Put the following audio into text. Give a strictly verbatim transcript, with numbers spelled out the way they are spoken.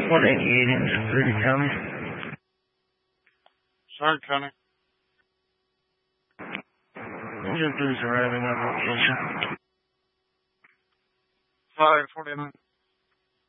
one eighty-eight in Liberty County. Sorry, County. Agent three is arriving on location. five forty-nine.